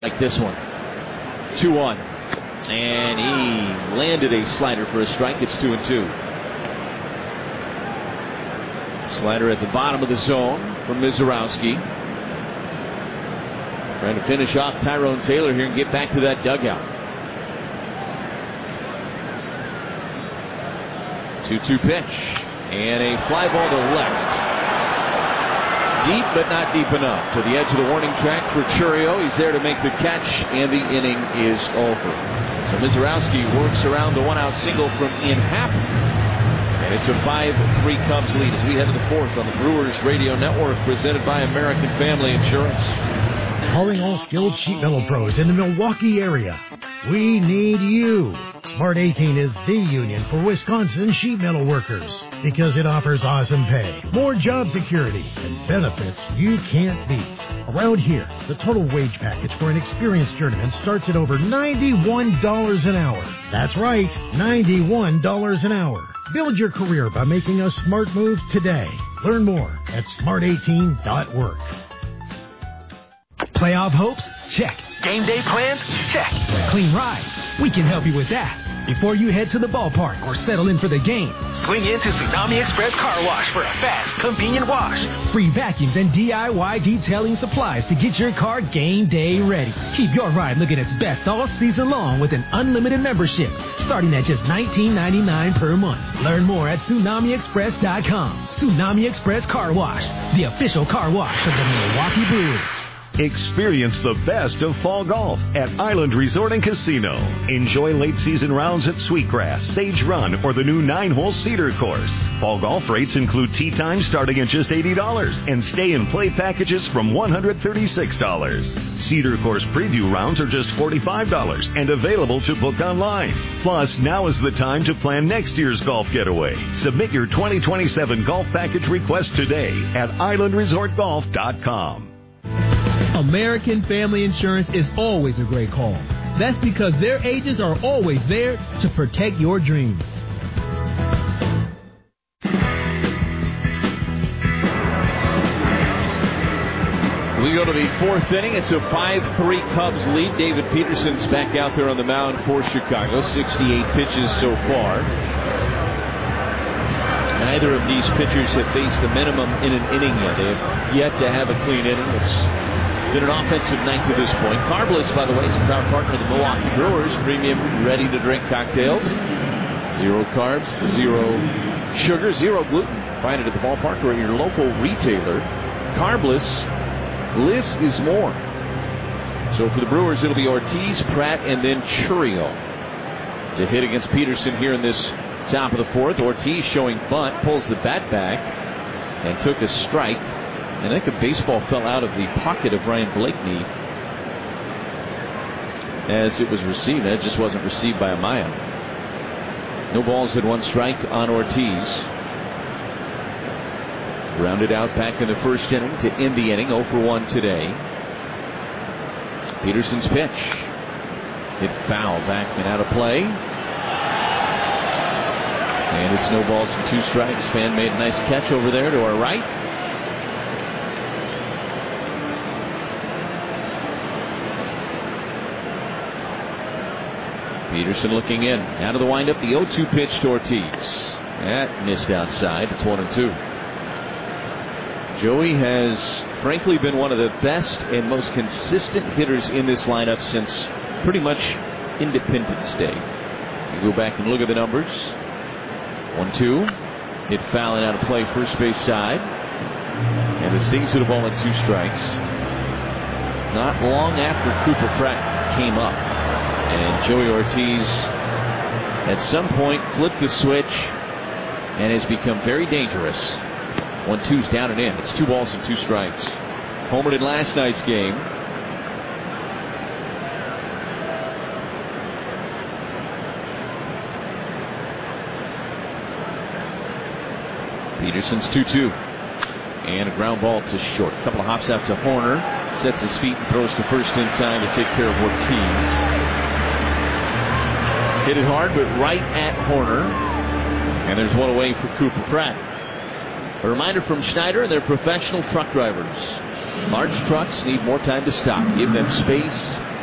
like this one. 2-1. And he landed a slider for a strike. It's 2-2. Slider at the bottom of the zone from Mizorowski. Trying to finish off Tyrone Taylor here and get back to that dugout. 2-2 pitch. And a fly ball to left. Deep, but not deep enough. To the edge of the warning track for Chourio. He's there to make the catch, and the inning is over. So Mizorowski works around the one-out single from Ian Happ. And it's a 5-3 Cubs lead as we head to the fourth on the Brewers Radio Network, presented by American Family Insurance. Calling all skilled sheet metal pros in the Milwaukee area. We need you. Smart 18 is the union for Wisconsin sheet metal workers because it offers awesome pay, more job security, and benefits you can't beat. Around here, the total wage package for an experienced journeyman starts at over $91 an hour. That's right, $91 an hour. Build your career by making a smart move today. Learn more at smart18.work. Playoff hopes? Check. Game day plans? Check. Clean ride? We can help you with that. Before you head to the ballpark or settle in for the game, swing into Tsunami Express Car Wash for a fast, convenient wash. Free vacuums and DIY detailing supplies to get your car game day ready. Keep your ride looking its best all season long with an unlimited membership starting at just $19.99 per month. Learn more at TsunamiExpress.com. Tsunami Express Car Wash, the official car wash of the Milwaukee Brewers. Experience the best of fall golf at Island Resort and Casino. Enjoy late season rounds at Sweetgrass, Sage Run, or the new 9-hole Cedar course. Fall golf rates include tee time starting at just $80 and stay and play packages from $136. Cedar course preview rounds are just $45 and available to book online. Plus, now is the time to plan next year's golf getaway. Submit your 2027 golf package request today at islandresortgolf.com. American Family Insurance is always a great call. That's because their agents are always there to protect your dreams. We go to the fourth inning. It's a 5-3 Cubs lead. David Peterson's back out there on the mound for Chicago. 68 pitches so far. Neither of these pitchers have faced the minimum in an inning yet. They have yet to have a clean inning. It's been an offensive night to this point. Carbliss, by the way, is a proud partner of the Milwaukee Brewers. Premium ready-to-drink cocktails. 0 carbs, 0 sugar, 0 gluten. Find it at the ballpark or at your local retailer. Carbliss, less is more. So for the Brewers, it'll be Ortiz, Pratt, and then Chourio to hit against Peterson here in this top of the fourth. Ortiz showing bunt, pulls the bat back, and took a strike. And I think a baseball fell out of the pocket of Ryan Blakeney as it was received. That just wasn't received by Amaya. No balls and 1 strike on Ortiz. Rounded out back in the first inning to end the inning. 0 for 1 today. Peterson's pitch. Hit foul back and out of play. And it's no balls and 2 strikes. Fan made a nice catch over there to our right. Peterson looking in. Out of the windup, the 0-2 pitch to Ortiz. That missed outside. It's 1-2. Joey has frankly been one of the best and most consistent hitters in this lineup since pretty much Independence Day. You go back and look at the numbers. 1-2. Hit foul and out of play, first base side. And it stings to the ball at 2 strikes. Not long after Cooper Pratt came up. And Joey Ortiz at some point flipped the switch and has become very dangerous. 1-2's down and in. It's 2 balls and 2 strikes. Homered in last night's game. Peterson's 2-2. And a ground ball to short. A couple of hops out to Horner. Sets his feet and throws to first in time to take care of Ortiz. Hit it hard, but right at Horner. And there's one away for Cooper Pratt. A reminder from Schneider, they're professional truck drivers. Large trucks need more time to stop. Give them space